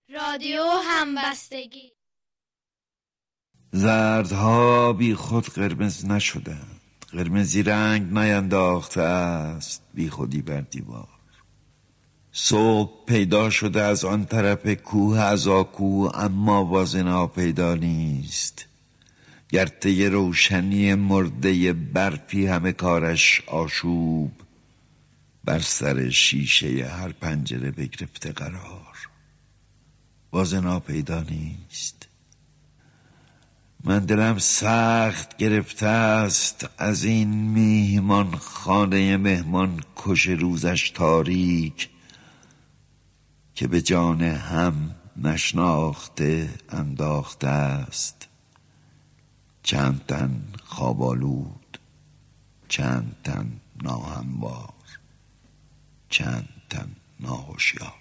رادیو همبستگی. زردها بی خود قرمز نشدند، قرمزی رنگ نینداخته است بی خودی بر دیوار. صبح پیدا شده از آن طرف کوه از آکو، اما باز ناپیدا نیست. گرته روشنی مرده برفی همه کارش آشوب، بر سر شیشه هر پنجره بگرفته قرار. باز ناپیدا نیست. من دلم سخت گرفته است از این میهمان خانه مهمان کش روزش تاریک، که به جان هم نشناخته انداخته است. چند تن خواب آلود، چند تن ناهموار، چند تن ناهوشیار.